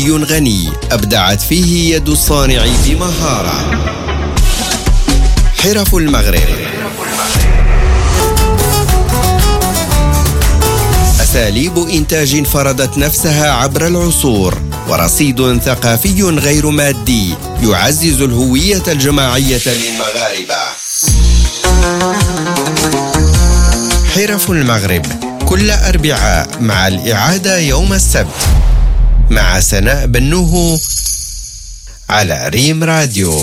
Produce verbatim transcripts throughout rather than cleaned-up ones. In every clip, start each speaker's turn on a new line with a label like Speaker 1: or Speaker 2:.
Speaker 1: غني أبدعت فيه يد الصانع بمهارة. حرف المغرب، أساليب إنتاج فرضت نفسها عبر العصور، ورصيد ثقافي غير مادي يعزز الهوية الجماعية للمغاربة. حرف المغرب كل أربعاء مع الإعادة يوم السبت مع سناء بنوه على ريم راديو.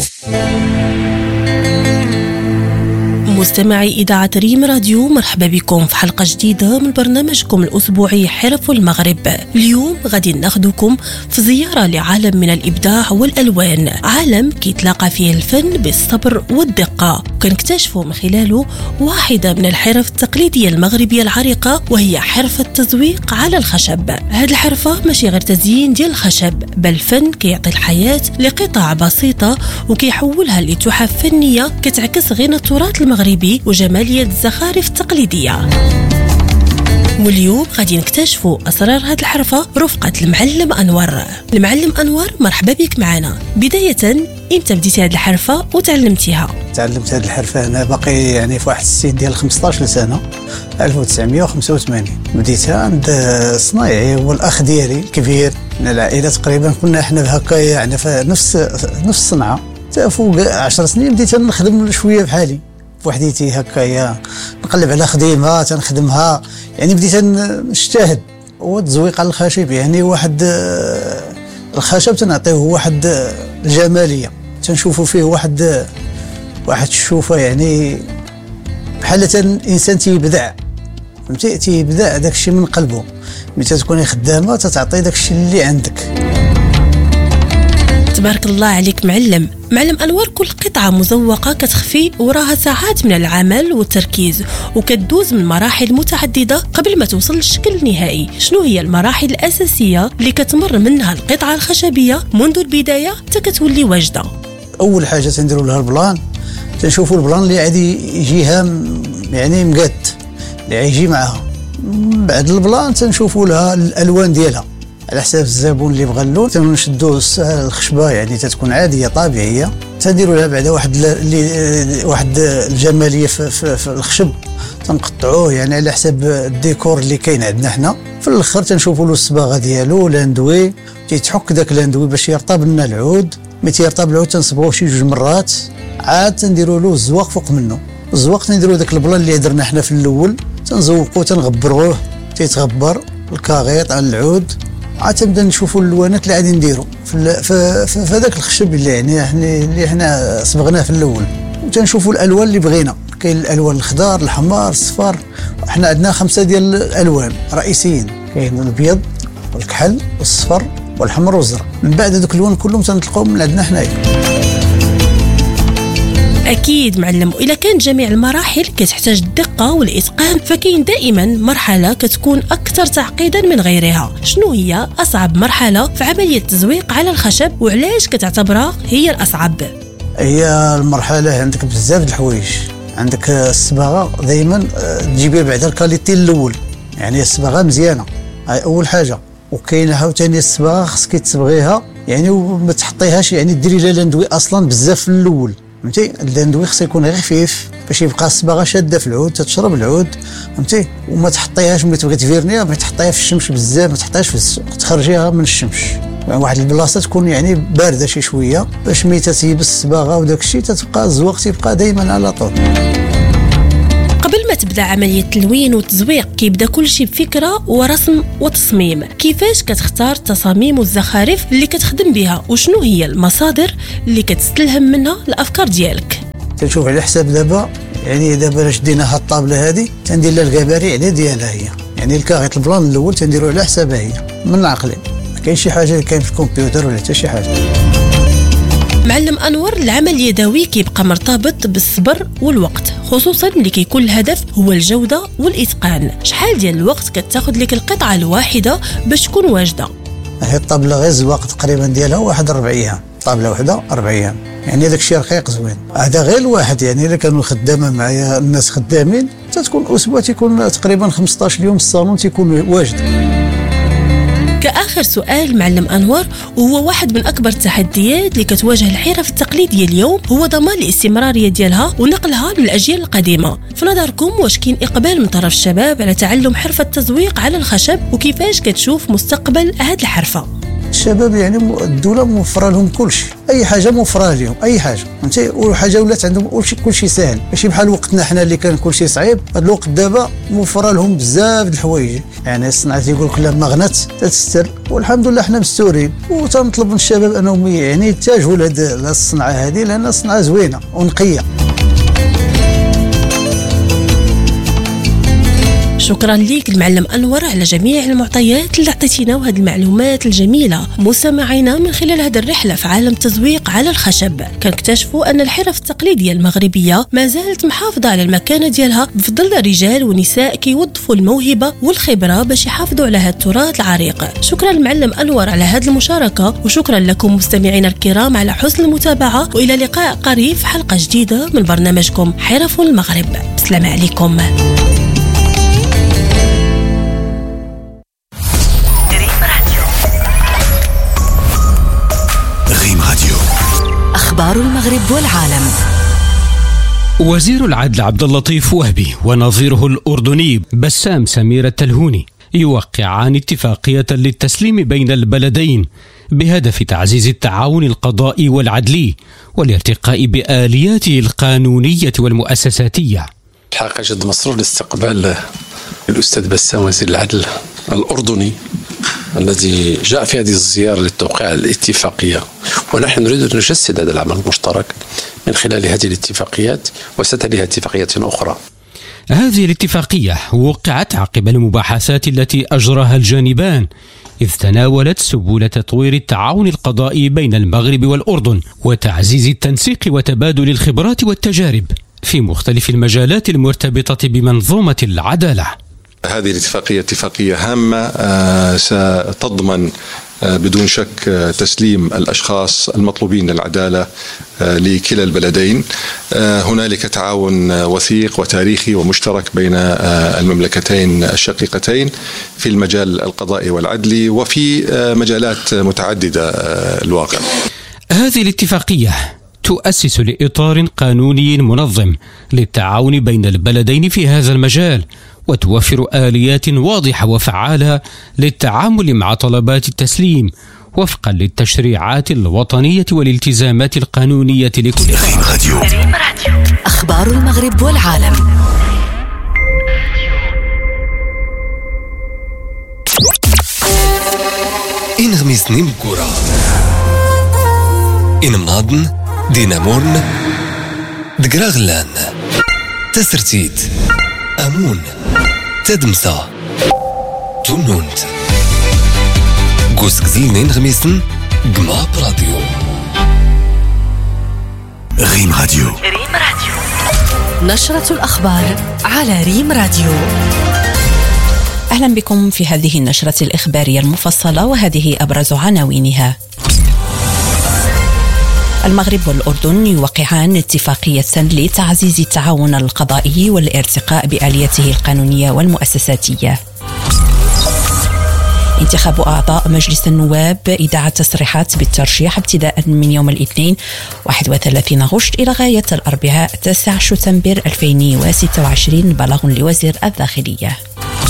Speaker 2: مستمعي إذاعة ريم راديو، مرحبا بكم في حلقة جديدة من برنامجكم الأسبوعي حرف المغرب. اليوم غادي ناخدكم في زيارة لعالم من الإبداع والألوان، عالم كيتلاقى فيه الفن بالصبر والدقة، وكنكتشفوا من خلاله واحدة من الحرف التقليدية المغربية العريقة، وهي حرفة التزويق على الخشب. هذه الحرفة ماشي غير تزيين ديال الخشب، بل فن كيعطي الحياة لقطع بسيطة وكيحولها لتحف فنية كتعكس غنى التراث المغربي وجمالية الزخارف التقليدية. واليوم غادي نكتشفوا أسرار هذه الحرفة رفقة المعلم أنور. المعلم أنور، مرحبا بك معنا. بداية، إمتى بديتي هذه الحرفة وتعلمتيها؟
Speaker 3: تعلمت هذه الحرفة أنا باقي يعني في واحد السن ديال خمسطاش سنة، ألف وتسعمائة وخمسة وثمانين. بديتها عند الصنايعي هو الأخ ديالي الكبير من العائلة، تقريبا كنا احنا هكا يعني في نفس نفس الصنعة. فوق عشر سنين بديت نخدم شوية بحالي بوحديتي هكايا، نقلب على خديمه تنخدمها، يعني بديت نجتهد. والتزويق على الخشب يعني واحد الخشب تنعطيه واحد الجماليه، تنشوفوا فيه واحد واحد الشوفه، يعني بحال الانسان تيبدع، فهمتي، تيبدع داك الشيء من قلبه. ملي تكوني خدامه تتعطي داك الشيء اللي عندك.
Speaker 2: تبارك الله عليك معلم. معلم أنور، كل قطعة مزوقة كتخفي وراها ساعات من العمل والتركيز، وكتدوز من مراحل متعددة قبل ما توصل للشكل النهائي. شنو هي المراحل الأساسية اللي كتمر منها القطعة الخشبية منذ البداية حتى كتولي واجدة؟
Speaker 3: أول حاجة تنديروا لها البلان، تنشوفوا البلان اللي عادي يجيها يعني مقاد اللي يجي معها. بعد البلان تنشوفوا لها الألوان ديالها على حساب الزبون اللي بغى اللون. تنشدوا الخشبه يعني تتكون عاديه طبيعيه، تديروا لها بعدا واحد اللي واحد الجماليه في, في, في الخشب، تنقطعوه يعني على حساب الديكور اللي كاين عندنا حنا. في الاخر تنشوفوا له الصباغه ديالو، لاندوي تيتحك داك لاندوي باش يرطب لنا العود. ملي تيرطب العود تنصبغوه شي جوج مرات، عاد تنديروا له الزواق فوق منه. الزواق تنديروا داك البلان اللي درنا حنا في الاول، تنزوقوه تنغبروه، تيتغبر الكاغيط على العود. عاد تبدا نشوفوا الالوانات اللي غادي نديروا في في هذاك الخشب اللي يعني احنا اللي احنا صبغناه في الاول، وتنشوفوا الالوان اللي بغينا. كاين الالوان الخضار، الحمار، الصفر. احنا عندنا خمسه ديال الالوان رئيسيين، كاين الابيض والكحل والصفر والحمر والزرق. من بعد هذوك الالوان كلهم تنطلقوهم من عندنا حنايا.
Speaker 2: أكيد معلم، وإذا كان جميع المراحل كتحتاج الدقة والإتقان، فكاين دائما مرحلة كتكون أكثر تعقيدا من غيرها. شنو هي أصعب مرحلة في عملية التزويق على الخشب، وعلاش كتعتبرها هي الأصعب؟
Speaker 3: هي المرحلة عندك بزاف د الحوايج. عندك الصباغة دائما تجيبها بعد الكاليتي الأول، يعني الصباغة مزيانة، هاي أول حاجة. وكاين عاوتاني الصباغة خصك تصبغيها يعني وما تحطيهاش، يعني ديري لها لاندوي أصلا بزاف في الأول، فهمتي. اللاندوي خصو يكون غير خفيف باش يبقى الصباغه شاده في العود، تتشرب العود، فهمتي. وما تحطيهاش ملي تبغي تفيرنيها، ما تحطيها في الشمس بزاف، ما تحطيهاش في الس... تخرجيها من الشمس يعني واحد البلاصه تكون يعني بارده شي شويه، باش ملي تتيبس الصباغه وداك الشيء تتبقى الزواق تيبقى دائما على طول.
Speaker 2: قبل ما تبدا عمليه التلوين والتزويق، كيبدا كل شيء بفكره ورسم وتصميم. كيفاش كتختار التصاميم والزخارف اللي كتخدم بها، وشنو هي المصادر اللي كتستلهم منها الافكار ديالك؟
Speaker 3: تنشوف على حساب دابا، يعني دابا شدينا هاد الطابله هذه تندير لها الكباري على ديالها هي، يعني الكاغيط البلان الاول تنديروا على حسابها هي من عقلي. ما كاين شي حاجه اللي كاين في الكمبيوتر ولا حتى شي حاجه.
Speaker 2: معلم أنور، العمل اليدوي كيبقى مرتبط بالصبر والوقت، خصوصا ملي كيكون الهدف هو الجودة والإتقان. شحال ديال الوقت كتاخذ لك القطعة الواحدة باش تكون واجدة؟
Speaker 3: هي الطابلة غير الوقت تقريبا ديالها واحد ربع أيام، طابلة واحدة ربع أيام، يعني داك الشيء رقيق زوين. هذا غير الواحد، يعني إذا كانوا خدامة معايا الناس خدامين تتكون أسبوع تيكون تقريبا خمسطاش يوم الصالون تيكون واجد.
Speaker 2: كآخر سؤال معلم أنور، وهو واحد من أكبر التحديات اللي كتواجه الحرف التقليدية اليوم، هو ضمان الاستمرارية ديالها ونقلها للأجيال القديمة. في نظركم واش كاين إقبال من طرف الشباب على تعلم حرفة التزويق على الخشب، وكيفاش كتشوف مستقبل هذه الحرفة؟
Speaker 3: الشباب يعني الدولة موفرة لهم كل شيء، أي حاجة موفرة لهم، أي حاجة انت وحاجة ولات عندهم كل شيء سهل، ماشي بحال وقتنا حنا اللي كان كل شيء صعيب. هذا الوقت دابا موفرة لهم بزاف د الحوايج، يعني الصناعة تيقول لك لما غنات تتستر، والحمد لله حنا مستورين. وتنطلب من الشباب أنهم يعني يتجهوا لهذه الصناعة هذه، لأن الصناعة زوينة ونقية.
Speaker 2: شكرا ليك المعلم أنور على جميع المعطيات اللي عطيتينا وهذه المعلومات الجميلة. مستمعينا، من خلال هذه الرحلة في عالم التزويق على الخشب كنكتشفوا أن الحرف التقليدية المغربية ما زالت محافظة على المكانة ديالها، بفضل رجال ونساء كيوظفوا الموهبة والخبرة باش يحافظوا على هذا التراث العريق. شكرا المعلم أنور على هذه المشاركة، وشكرا لكم مستمعينا الكرام على حسن المتابعة، وإلى لقاء قريب في حلقة جديدة من برنامجكم حرف المغرب. السلام عليكم.
Speaker 4: أخبار المغرب والعالم.
Speaker 5: وزير العدل عبد اللطيف وهبي ونظيره الأردني بسام سمير التلهوني يوقعان اتفاقية للتسليم بين البلدين بهدف تعزيز التعاون القضائي والعدلي والارتقاء بآلياته القانونية والمؤسساتية.
Speaker 6: الحقيقة جد مسرور لاستقبال الأستاذ بسام وزير العدل الأردني الذي جاء في هذه الزيارة للتوقيع الاتفاقية، ونحن نريد أن نجسد هذا العمل المشترك من خلال هذه الاتفاقيات وستليها اتفاقيات أخرى.
Speaker 5: هذه الاتفاقية وقعت عقب المباحثات التي أجراها الجانبان، إذ تناولت سبل تطوير التعاون القضائي بين المغرب والأردن وتعزيز التنسيق وتبادل الخبرات والتجارب في مختلف المجالات المرتبطة بمنظومة العدالة.
Speaker 7: هذه الاتفاقية اتفاقية هامة ستضمن بدون شك تسليم الأشخاص المطلوبين للعدالة لكلا البلدين. هنالك تعاون وثيق وتاريخي ومشترك بين المملكتين الشقيقتين في المجال القضائي والعدلي وفي مجالات متعددة الواقع.
Speaker 5: هذه الاتفاقية تؤسس لإطار قانوني منظم للتعاون بين البلدين في هذا المجال، وتوفر آليات واضحة وفعالة للتعامل مع طلبات التسليم وفقا للتشريعات الوطنية والالتزامات القانونية لكل
Speaker 4: راديو. أخبار المغرب والعالم.
Speaker 1: إن غميسني مكورة إن مناضن دينامورن دقراغلان تسرتيت أمون تدمسا تونونت قوس قزلنين غميسن قما براديو غيم راديو.
Speaker 4: ريم راديو، نشرة الأخبار على ريم راديو. أهلا بكم في هذه النشرة الإخبارية المفصلة، وهذه أبرز عناوينها. المغرب والأردن يوقعان اتفاقية لتعزيز التعاون القضائي والارتقاء بآلياته القانونية والمؤسساتية. انتخاب أعضاء مجلس النواب إذاعة تصريحات بالترشيح ابتداء من يوم الاثنين واحد وثلاثين غشت إلى غاية الأربعاء تسعة شتنبر ألفين وستة وعشرين، بلاغ لوزير الداخلية.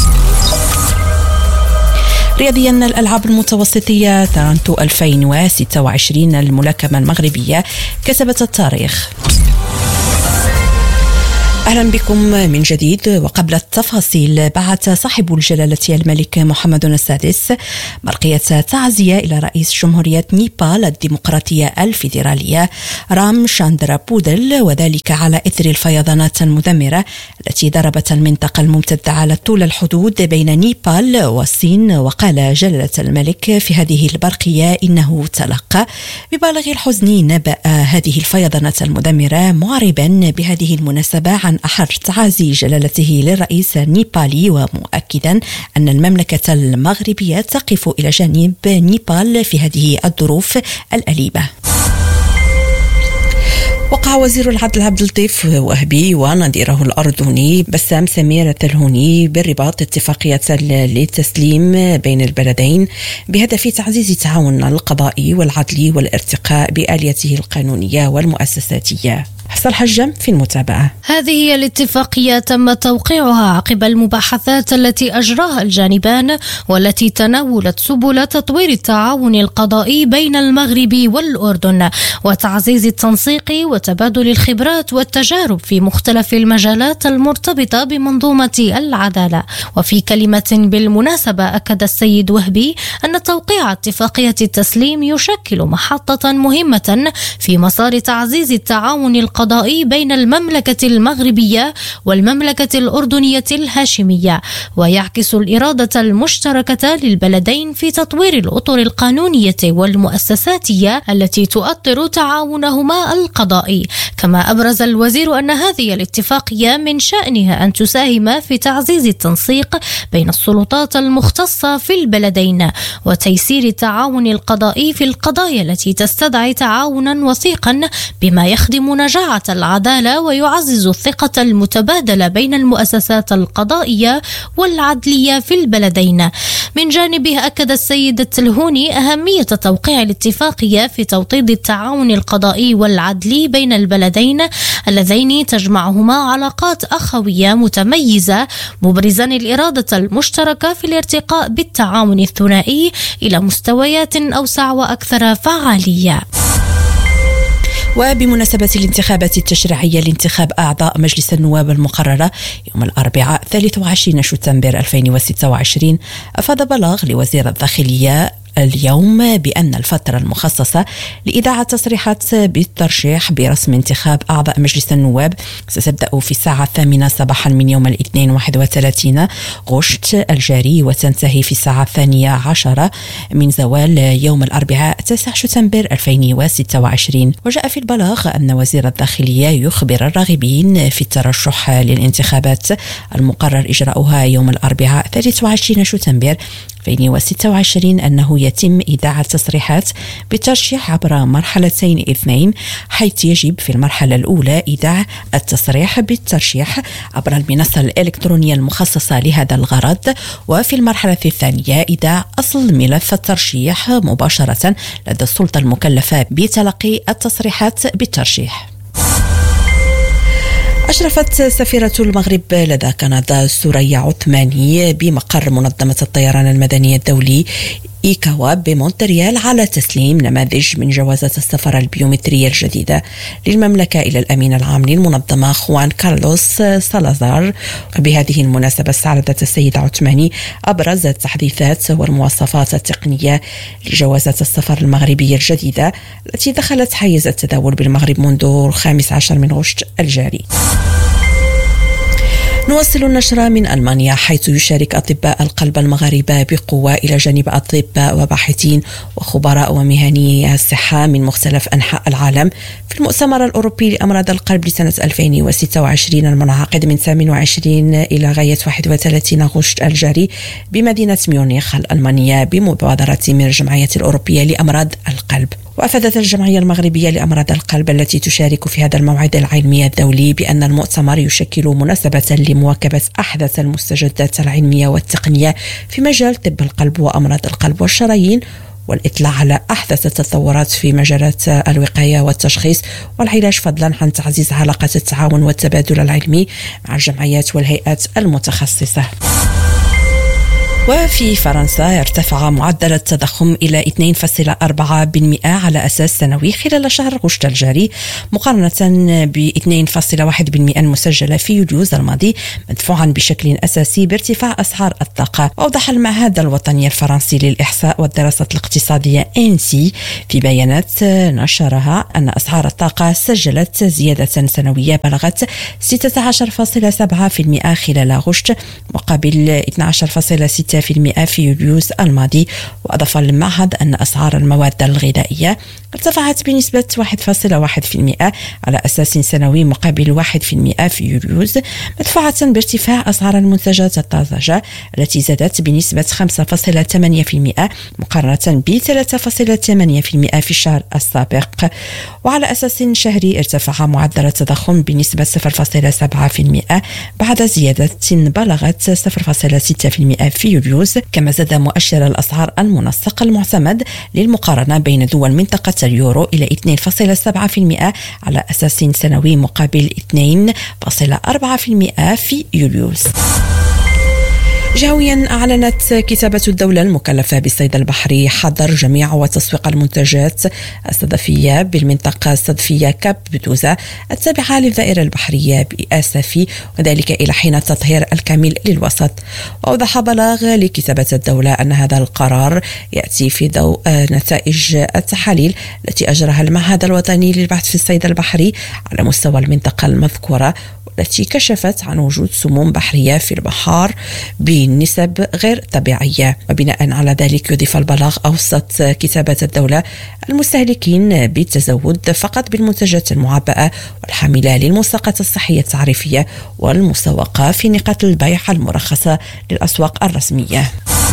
Speaker 4: رياضيا، الألعاب المتوسطية تورنتو ألفين وستة وعشرين الملاكمة المغربية كسبت التاريخ. أهلا بكم من جديد. وقبل التفاصيل، بعث صاحب الجلالة الملك محمد السادس برقية تعزية إلى رئيس جمهورية نيبال الديمقراطية الفيدرالية رام شاندرا بودل، وذلك على إثر الفيضانات المدمرة التي ضربت المنطقة الممتدة على طول الحدود بين نيبال والصين. وقال جلالة الملك في هذه البرقية إنه تلقى ببالغ الحزن نبأ هذه الفيضانات المدمرة، معربا بهذه المناسبة عن أحر تعازي جلالته للرئيس النيبالي، ومؤكدا أن المملكة المغربية تقف إلى جانب نيبال في هذه الظروف الأليمة. وقع وزير العدل عبد اللطيف وهبي ونظيره الأردني بسام سمير التلهوني بالرباط اتفاقية للتسليم بين البلدين بهدف تعزيز التعاون القضائي والعدلي والارتقاء بآليته القانونية والمؤسساتية. حسن الحجام في المتابعة.
Speaker 8: هذه هي الاتفاقية تم توقيعها عقب المباحثات التي أجراها الجانبان والتي تناولت سبل تطوير التعاون القضائي بين المغرب والأردن وتعزيز التنسيق وتبادل الخبرات والتجارب في مختلف المجالات المرتبطة بمنظومة العدالة. وفي كلمة بالمناسبة أكد السيد وهبي أن توقيع اتفاقية التسليم يشكل محطة مهمة في مسار تعزيز التعاون القضائي القضائي بين المملكة المغربية والمملكة الأردنية الهاشمية، ويعكس الإرادة المشتركة للبلدين في تطوير الأطر القانونية والمؤسساتية التي تؤطر تعاونهما القضائي. كما أبرز الوزير أن هذه الاتفاقية من شأنها أن تساهم في تعزيز التنسيق بين السلطات المختصة في البلدين وتيسير التعاون القضائي في القضايا التي تستدعي تعاونا وثيقا بما يخدم نجاح العدالة ويعزز الثقة المتبادلة بين المؤسسات القضائية والعدلية في البلدين. من جانبه أكد السيد التلهوني أهمية توقيع الاتفاقية في توطيد التعاون القضائي والعدلي بين البلدين اللذين تجمعهما علاقات أخوية متميزة، مبرزا الإرادة المشتركة في الارتقاء بالتعاون الثنائي إلى مستويات أوسع وأكثر فعالية.
Speaker 4: وبمناسبة الانتخابات التشريعية لانتخاب أعضاء مجلس النواب المقررة يوم الأربعاء ثالث وعشرين شتنبر ألفين وستة وعشرين، أفاد بلاغ لوزير الداخلية اليوم بأن الفترة المخصصة لإذاعة تصريحات بالترشيح برسم انتخاب أعضاء مجلس النواب ستبدأ في الساعة الثامنة صباحا من يوم الاثنين واحد وثلاثين غشت الجاري وتنتهي في الساعة الثانية عشرة من زوال يوم الأربعاء تاسع شتنبر ألفين وستة وعشرين. وجاء في البلاغ أن وزير الداخلية يخبر الراغبين في الترشح للانتخابات المقرر إجراؤها يوم الأربعاء ثالث وعشرين شتنبر ألفين وستة وعشرين أنه يتم إذاعة تصريحات بالترشيح عبر مرحلتين اثنين، حيث يجب في المرحلة الأولى إذاعة التصريح بالترشيح عبر المنصة الإلكترونية المخصصة لهذا الغرض، وفي المرحلة الثانية إذاعة أصل ملف الترشيح مباشرة لدى السلطة المكلفة بتلقي التصريحات بالترشيح. أشرفت سفيرة المغرب لدى كندا سوريا عثماني بمقر منظمة الطيران المدني الدولي إيكاوا بمونتريال على تسليم نماذج من جوازات السفر البيومترية الجديدة للمملكة إلى الأمين العام للمنظمة خوان كارلوس سالازار. بهذه المناسبة استعرضت السيدة عثماني أبرز التحديثات والمواصفات التقنية لجوازات السفر المغربية الجديدة التي دخلت حيز التداول بالمغرب منذ الخامس عشر من غشت الجاري. نواصل النشرة من ألمانيا، حيث يشارك أطباء القلب المغاربة بقوة إلى جانب أطباء وباحثين وخبراء ومهني الصحة من مختلف أنحاء العالم في المؤتمر الأوروبي لأمراض القلب لسنة ألفين وستة وعشرين المنعقد من ثمانية وعشرين إلى غاية واحد وثلاثين غشت الجاري بمدينة ميونخ الألمانية بمبادرة من الجمعية الأوروبية لأمراض القلب. وأفادت الجمعية المغربية لأمراض القلب التي تشارك في هذا الموعد العلمي الدولي بأن المؤتمر يشكل مناسبة لمواكبة أحدث المستجدات العلمية والتقنية في مجال طب القلب وأمراض القلب والشرايين، والإطلاع على أحدث التطورات في مجالات الوقاية والتشخيص والعلاج، فضلا عن تعزيز علاقة التعاون والتبادل العلمي مع الجمعيات والهيئات المتخصصة. وفي فرنسا ارتفع معدل التضخم إلى اثنين فاصلة أربعة بالمئة على أساس سنوي خلال شهر غشت الجاري مقارنة ب اثنين فاصلة واحد بالمئة المسجلة في يوليوز الماضي، مدفوعا بشكل أساسي بارتفاع أسعار الطاقة. وأوضح المعهد الوطني الفرنسي للإحصاء والدراسات الاقتصادية إنسي في بيانات نشرها أن أسعار الطاقة سجلت زيادة سنوية بلغت ستة عشر فاصلة سبعة بالمئة خلال غشت مقابل اثني عشر فاصلة ستة ستة بالمئة في يوليوز الماضي. وأضاف المعهد أن أسعار المواد الغذائية ارتفعت بنسبة واحد فاصلة واحد بالمئة على أساس سنوي مقابل واحد بالمئة في يوليوز، مدفوعة بارتفاع أسعار المنتجات الطازجة التي زادت بنسبة خمسة فاصلة ثمانية بالمئة مقارنة ب ثلاثة فاصلة ثمانية بالمئة في الشهر السابق. وعلى أساس شهري ارتفع معدل التضخم بنسبة صفر فاصلة سبعة بالمئة بعد زيادة بلغت صفر فاصلة ستة بالمئة في يوليوز. كما زاد مؤشر الأسعار المنسق المعتمد للمقارنة بين دول منطقة اليورو إلى اثنين فاصلة سبعة بالمئة على أساس سنوي مقابل اثنين فاصلة أربعة بالمئة في يوليوز. جهويا أعلنت كتابة الدولة المكلفة بالصيد البحري حظر جميع وتسويق المنتجات الصدفية بالمنطقة الصدفية كاب بدوزة التابعة للدائرة البحرية بآسفي، وذلك إلى حين التطهير الكامل للوسط. وأوضح بلاغ لكتابة الدولة أن هذا القرار يأتي في ضوء نتائج التحاليل التي أجراها المعهد الوطني للبحث في الصيد البحري على مستوى المنطقة المذكورة، التي كشفت عن وجود سموم بحرية في البحار بنسب غير طبيعية. وبناء على ذلك يضيف البلاغ أوصت كتابة الدولة المستهلكين بالتزود فقط بالمنتجات المعبأة والحاملة للملصقات الصحية التعريفية والمسوقة في نقاط البيع المرخصة للأسواق الرسمية.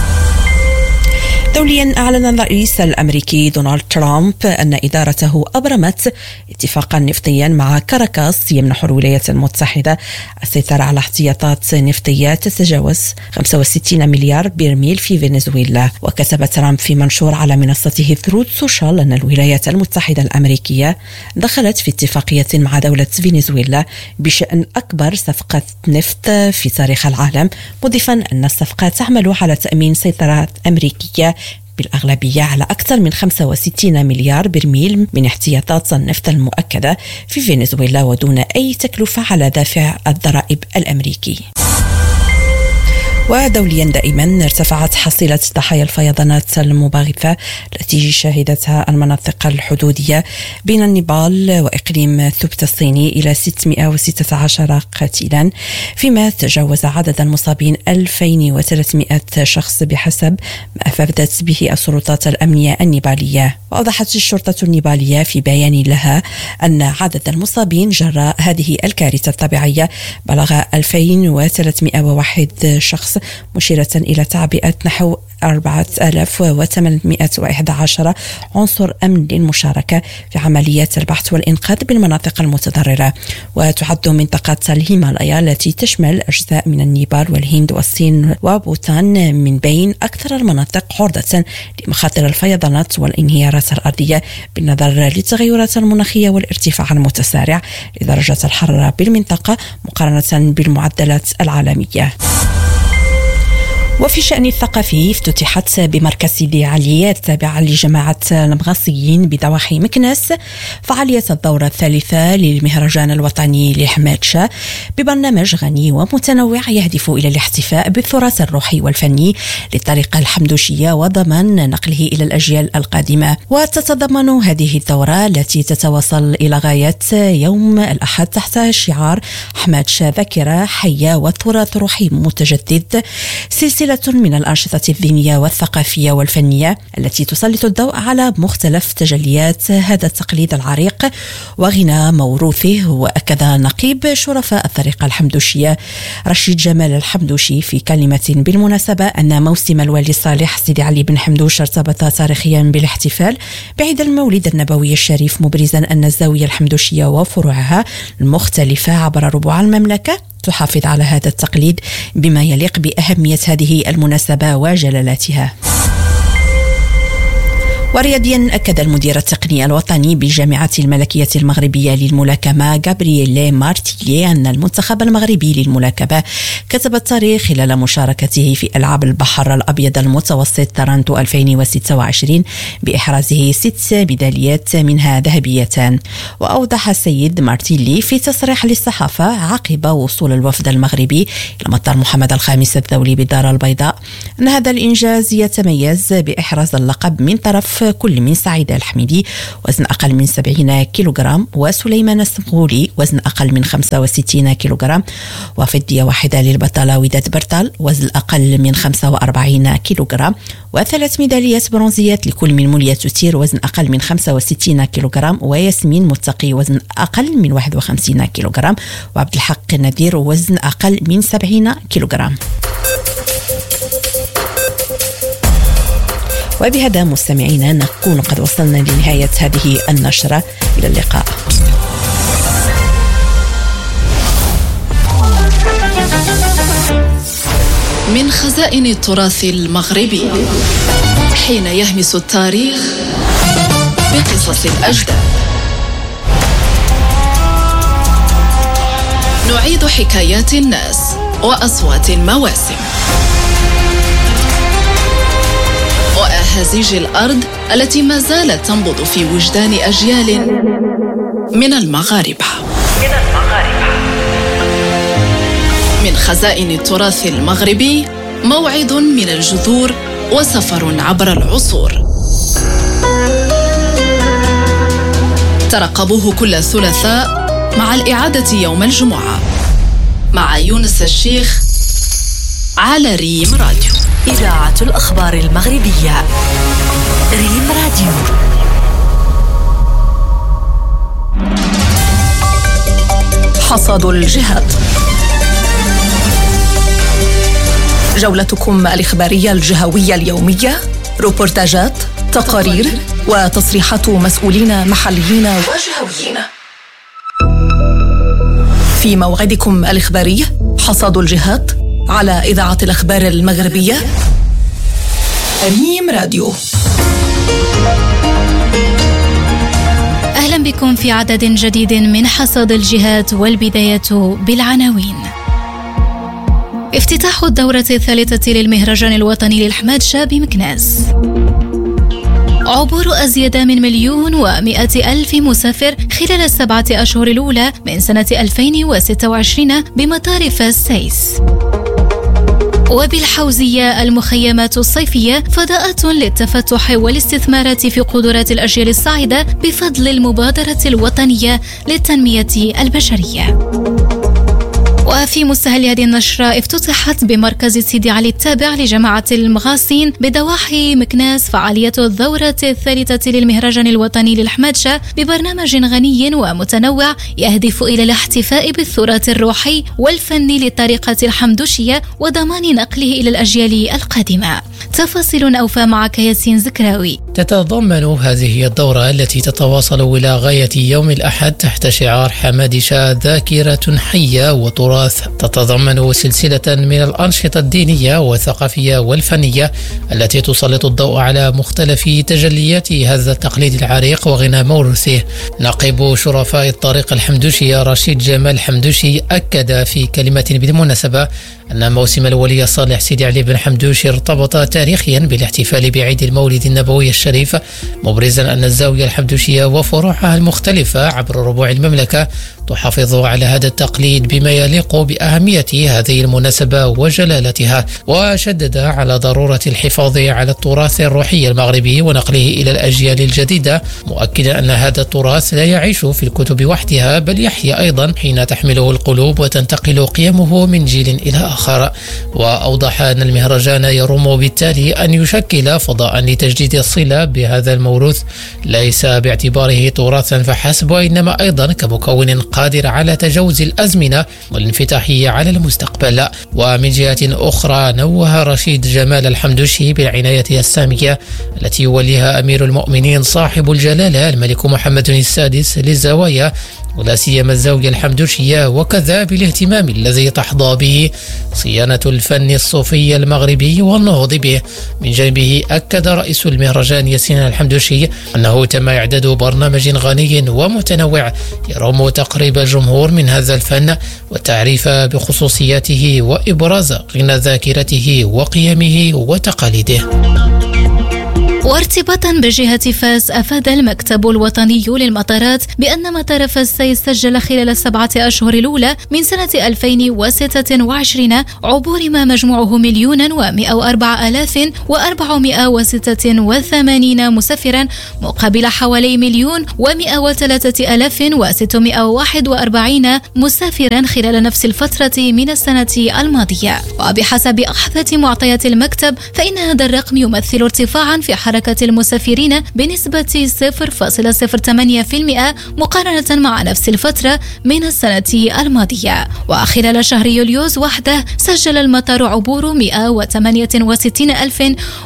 Speaker 4: دوليا أعلن الرئيس الأمريكي دونالد ترامب أن إدارته أبرمت اتفاقا نفطيا مع كاراكاس يمنح الولايات المتحدة السيطرة على احتياطات نفطية تتجاوز خمسة وستين مليار برميل في فنزويلا. وكتب ترامب في منشور على منصته ثروت سوشيال أن الولايات المتحدة الأمريكية دخلت في اتفاقية مع دولة فنزويلا بشأن أكبر صفقة نفط في تاريخ العالم، مضيفا أن الصفقة تعمل على تأمين سيطرة أمريكية بالأغلبية على أكثر من خمسة وستين مليار برميل من احتياطات النفط المؤكدة في فنزويلا ودون أي تكلفة على دافع الضرائب الأمريكي. ودوليا دائما ارتفعت حصيلة ضحايا الفيضانات المباغتة التي شهدتها المناطق الحدودية بين النيبال وإقليم ثبت الصيني إلى ستمائة وستة عشر قتيلا، فيما تجاوز عدد المصابين ألفين وثلاثمائة شخص بحسب ما أفادت به السلطات الأمنية النيبالية. وأوضحت الشرطة النيبالية في بيان لها أن عدد المصابين جراء هذه الكارثة الطبيعية بلغ ألفين وثلاثمائة وواحد شخص، مشيرة إلى تعبئة نحو أربعة آلاف وثمانمائة وأحد عشر عنصر أمن للمشاركة في عمليات البحث والإنقاذ بالمناطق المتضررة. وتعد منطقة الهيمالايا التي تشمل أجزاء من النيبال والهند والصين وبوتان من بين أكثر المناطق عرضة لمخاطر الفيضانات والانهيارات الأرضية بالنظر للتغيرات المناخية والارتفاع المتسارع لدرجة الحرارة بالمنطقة مقارنة بالمعدلات العالمية. وفي الشأن الثقافي افتتحت بمركز سيدي علي التابع لجماعة المغاصيين بضواحي مكناس فعالية الدورة الثالثة للمهرجان الوطني لحماد شاه ببرنامج غني ومتنوع يهدف إلى الاحتفاء بالتراث الروحي والفني للطريقة الحمدوشية وضمان نقله إلى الأجيال القادمة. وتتضمن هذه الدورة التي تتواصل إلى غاية يوم الأحد تحت شعار حماد شاه ذاكرة حية والتراث الروحي متجدد سلسلة من الأنشطة الدينية والثقافية والفنية التي تسلط الضوء على مختلف تجليات هذا التقليد العريق وغنى موروثه. وأكد نقيب شرفاء الطريقة الحمدوشية رشيد جمال الحمدوشي في كلمة بالمناسبة أن موسم الوالي الصالح سيدي علي بن حمدوش ارتبط تاريخيا بالاحتفال بعيد المولد النبوي الشريف، مبرزا أن الزاوية الحمدوشية وفروعها المختلفة عبر ربوع المملكة تحافظ على هذا التقليد بما يليق بأهمية هذه المناسبة وجلالاتها. ورياضيا أكد المدير التقني الوطني بالجامعة الملكية المغربية للملاكمة غابرييل مارتيلي أن المنتخب المغربي للملاكمة كتب التاريخ خلال مشاركته في ألعاب البحر الأبيض المتوسط تورنتو ألفين وستة وعشرين بإحرازه ست ميداليات منها ذهبيتان. وأوضح السيد مارتيلي في تصريح للصحافة عقب وصول الوفد المغربي إلى مطار محمد الخامس الدولي بالدار البيضاء أن هذا الإنجاز يتميز بإحراز اللقب من طرف كل من سعيدة الحميدي وزن أقل من سبعين كيلوغرام، وسليمان السمغولي وزن أقل من خمسة وستين كيلوغرام، وفدية واحدة للبطلة وداد برتال وزن أقل من خمسة وأربعين كيلوغرام، وثلاث ميداليات برونزيات لكل من مولية توتير وزن أقل من خمسة وستين كيلوغرام، وياسمين متقي وزن أقل من واحد وخمسين كيلوغرام، وعبد الحق نذير وزن أقل من سبعين كيلوغرام. وبهذا مستمعينا نكون قد وصلنا لنهاية هذه النشرة. إلى اللقاء.
Speaker 9: من خزائن التراث المغربي، حين يهمس التاريخ بقصص الأجداد، نعيد حكايات الناس وأصوات المواسم وأهازيج الأرض التي ما زالت تنبض في وجدان أجيال من المغاربة. من خزائن التراث المغربي، موعد من الجذور وسفر عبر العصور. ترقبوه كل ثلاثاء مع الإعادة يوم الجمعة مع يونس الشيخ على ريم راديو.
Speaker 2: إذاعة الأخبار المغربية، ريم راديو. حصاد الجهات، جولتكم الإخبارية الجهوية اليومية، روبورتاجات، تقارير وتصريحات مسؤولين محليين وجهويين. في موعدكم الإخباري حصاد الجهات على إذاعة الأخبار المغربية، ريم راديو.
Speaker 8: أهلا بكم في عدد جديد من حصاد الجهات، والبداية بالعناوين. افتتاح الدورة الثالثة للمهرجان الوطني للحمادشة بمكناس. عبور أزيد من مليون ومئة ألف مسافر خلال السبعة أشهر الأولى من سنة ألفين وستة وعشرين بمطار فاس سيس. وبالحوزية، المخيمات الصيفية فضاءة للتفتح والاستثمارات في قدرات الأجيال الصاعدة بفضل المبادرة الوطنية للتنمية البشرية. وفي مستهل هذه النشرة، افتتحت بمركز سيدي علي التابع لجماعة المغاصين بضواحي مكناس فعالية الدورة الثالثة للمهرجان الوطني للحمادشة ببرنامج غني ومتنوع يهدف إلى الاحتفاء بالتراث الروحي والفني للطريقة الحمدوشية وضمان نقله إلى الأجيال القادمة. تفاصيل أوفى معك ياسين زكراوي.
Speaker 10: تتضمن هذه الدورة التي تتواصل إلى غاية يوم الأحد تحت شعار حمادشة ذاكرة حية وتراث، تتضمن سلسلة من الأنشطة الدينية والثقافية والفنية التي تسلط الضوء على مختلف تجليات هذا التقليد العريق وغنى موروثه. نقيب شرفاء الطريق الحمدوشية رشيد جمال الحمدوشي أكد في كلمة بالمناسبة أن موسم الولي الصالح سيدي علي بن حمدوش ارتبط تاريخيا بالاحتفال بعيد المولد النبوي الشريف، مبرزا أن الزاوية الحمدوشية وفروعها المختلفة عبر ربوع المملكة تحافظ على هذا التقليد بما يليق بأهمية هذه المناسبة وجلالتها، وشدد على ضرورة الحفاظ على التراث الروحي المغربي ونقله إلى الأجيال الجديدة، مؤكدا أن هذا التراث لا يعيش في الكتب وحدها بل يحيا أيضا حين تحمله القلوب وتنتقل قيمه من جيل إلى آخر. وأوضح أن المهرجان يروم بالتالي أن يشكل فضاء لتجديد الصلة بهذا الموروث، ليس باعتباره تراثا فحسب، وإنما أيضا كمكون قادر على تجاوز الأزمنة والانفتاحية على المستقبل. ومن جهة أخرى، نوه رشيد جمال الحمدوشي بالعناية السامية التي يوليها أمير المؤمنين صاحب الجلالة الملك محمد السادس للزوايا ولا سيما الزاوية الحمدوشية، وكذا بالاهتمام الذي تحظى به صيانة الفن الصوفي المغربي والنهوض به. من جانبه أكد رئيس المهرجان ياسين الحمدوشي أنه تم إعداد برنامج غني ومتنوع يروم تقريب الجمهور من هذا الفن والتعريف بخصوصياته وإبراز غنى ذاكرته وقيمه وتقاليده.
Speaker 8: وارتباطا بجهة فاس، أفاد المكتب الوطني للمطارات بأن مطار فاس سيسجل خلال السبعة أشهر الأولى من سنة ألفين وستة وعشرين عبور ما مجموعه مليون ومئة وأربعة آلاف وأربعمائة وستة وثمانين مسافرا، مقابل حوالي مليون ومئة وثلاثة آلاف وستمائة وواحد وأربعين مسافرا خلال نفس الفترة من السنة الماضية. وبحسب أحدث معطيات المكتب فإن هذا الرقم يمثل ارتفاعا في حركة المسافرين بنسبة صفر فاصلة صفر ثمانية بالمئة مقارنة مع نفس الفترة من السنة الماضية. وخلال شهر يوليوز وحده سجل المطار عبور مئة وثمانية وستين ألف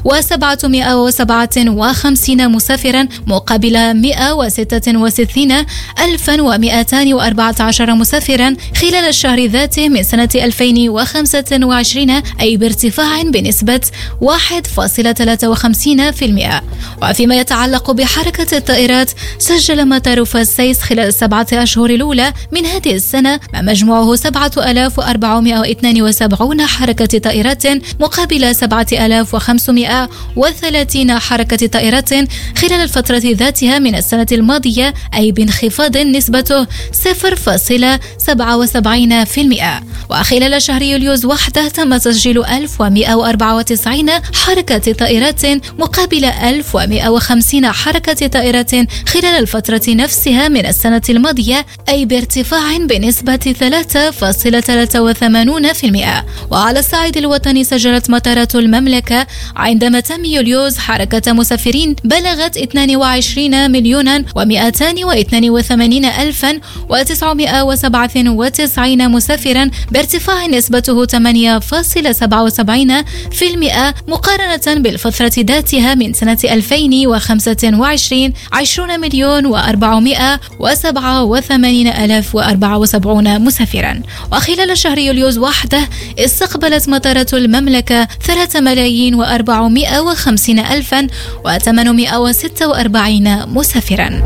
Speaker 8: وسبعمائة وسبعة وخمسين مسافرا، مقابل مئة وستة وستين ألف ومئتين وأربعة عشر مسافرا خلال الشهر ذاته من سنة ألفين وخمسة وعشرين، أي بارتفاع بنسبة واحد فاصلة ثلاثة وخمسين بالمئة. وفيما يتعلق بحركة الطائرات، سجل مطار فاس سيس خلال السبعة أشهر الأولى من هذه السنة ما مجموعه سبعة آلاف وأربعمائة واثنين وسبعين حركة طائرات، مقابل سبعة آلاف وخمسمائة وثلاثين حركة طائرات خلال الفترة ذاتها من السنة الماضية، أي بانخفاض نسبته صفر فاصلة سبعة وسبعين بالمئة. وخلال شهر يوليوز وحده تم تسجيل ألف ومئة وأربعة وتسعين حركة طائرات، مقابل ألف ومئة وخمسين حركة طائرات خلال الفترة نفسها من السنة الماضية، أي بارتفاع بنسبة ثلاثة فاصلة ثلاثة وثمانين بالمئة. وعلى الصعيد الوطني سجلت مطارات المملكة عندما تم يوليوز حركة مسافرين بلغت اثنين وعشرين مليون ومئتين واثنين وثمانين ألفا وتسعمائة وسبعة وتسعين مسافرا، بارتفاع نسبته ثمانية فاصلة سبعة وسبعين بالمئة مقارنة بالفترة ذاتها من سنة ألفين وخمسة وعشرين، عشرين مليون وأربعمائة وسبعة وثمانين ألف وأربعة وسبعين مسافرا. وخلال شهر يوليوز وحده استقبلت مطارات المملكة ثلاثة ملايين وأربعمائة وخمسين ألفا وثمانمائة وستة وأربعين مسافرا.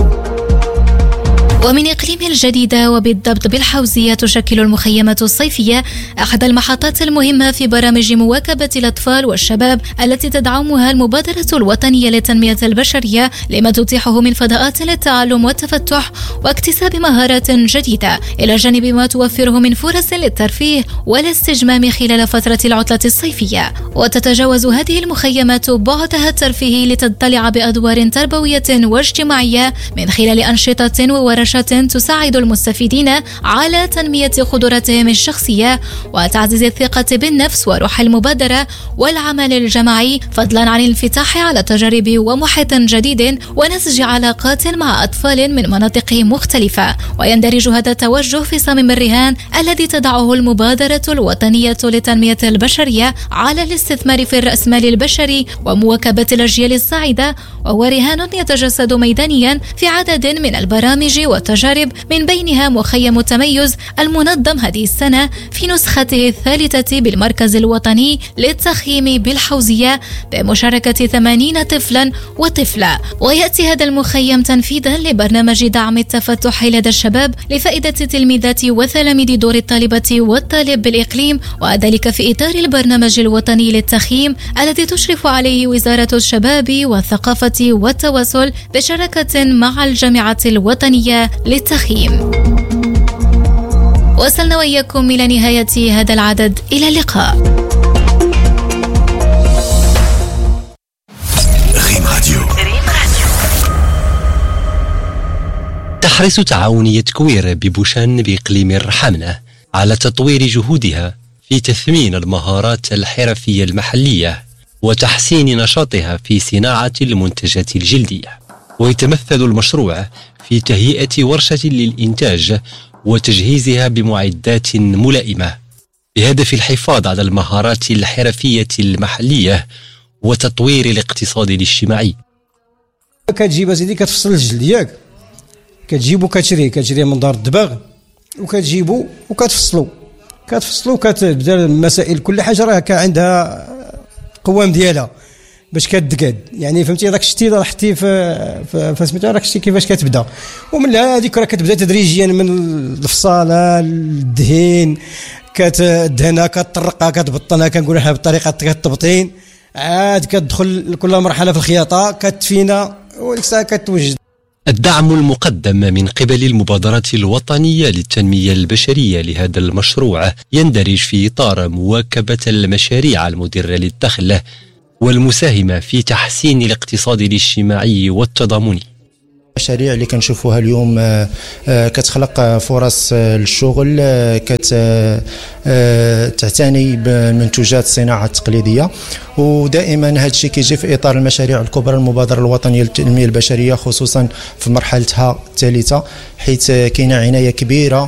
Speaker 8: ومن إقليم الجديدة وبالضبط بالحوزية، تشكل المخيمات الصيفية أحد المحطات المهمة في برامج مواكبة الأطفال والشباب التي تدعمها المبادرة الوطنية للتنمية البشرية، لما تتيحه من فضاءات للتعلم والتفتح واكتساب مهارات جديدة، إلى جانب ما توفره من فرص للترفيه والاستجمام خلال فترة العطلة الصيفية. وتتجاوز هذه المخيمات بعدها الترفيهي لتضطلع بأدوار تربوية واجتماعية من خلال أنشطة وورش تساعد المستفيدين على تنمية قدراتهم الشخصية وتعزيز الثقة بالنفس وروح المبادرة والعمل الجماعي، فضلا عن الانفتاح على تجارب ومحيط جديد ونسج علاقات مع أطفال من مناطق مختلفة. ويندرج هذا التوجه في صميم الرهان الذي تضعه المبادرة الوطنية للتنمية البشرية على الاستثمار في الرأسمال البشري ومواكبة الأجيال الصاعدة، وهو رهان يتجسد ميدانيا في عدد من البرامج والتجارب، من بينها مخيم التميز المنظم هذه السنة في نسخته الثالثة بالمركز الوطني للتخييم بالحوزية بمشاركة ثمانين طفلا وطفلة. ويأتي هذا المخيم تنفيذا لبرنامج دعم التفتح لدى الشباب لفائدة تلميذات وتلاميذ دور الطالبة والطالب بالإقليم، وذلك في إطار البرنامج الوطني للتخييم الذي تشرف عليه وزارة الشباب والثقافة والتواصل بشراكة مع الجامعة الوطنية للتخييم. وصلنا وإياكم إلى نهاية هذا العدد، إلى اللقاء.
Speaker 11: ريم راديو. تحرص تعاونية كوير ببوشان بإقليم الرحمنة على تطوير جهودها في تثمين المهارات الحرفية المحلية وتحسين نشاطها في صناعة المنتجات الجلدية. ويتمثل المشروع في تهيئة ورشة للإنتاج وتجهيزها بمعدات ملائمة بهدف الحفاظ على المهارات الحرفية المحلية وتطوير الاقتصاد الاجتماعي.
Speaker 12: كتجيب سيدي كتفصل الجلد ديالك، كتجيبو كتشريه كتشريه من دار الدباغ وكتجيبو وكتفصلو كتفصلو كتبدا المسائل كل حاجه راه عندها قوام ديالها باش كتدقاد، يعني فهمتي داك الشتي راه حتي في فسميتو داك الشتي كيفاش كتبدا، ومن هذيك راه كتبدا تدريجيا من الفصاله الدهين، كتدهنها كتطرقها كتبطنها كنقولوا حنا بالطريقه التبطين عاد كتدخل كل مرحله في الخياطه كتفينا وديك الساعه كتوجد.
Speaker 11: الدعم المقدم من قبل المبادرة الوطنية للتنمية البشرية لهذا المشروع يندرج في إطار مواكبة المشاريع المدرة للدخل والمساهمة في تحسين الاقتصاد الاجتماعي والتضامني.
Speaker 13: المشاريع اللي كنشوفوها اليوم كتخلق فرص للشغل، كتعتني بمنتوجات الصناعة التقليدية، ودائما هذا الشيء كيجي في إطار المشاريع الكبرى المبادرة الوطنية للتنمية البشرية، خصوصا في مرحلتها الثالثة، حيث كاينه عناية كبيرة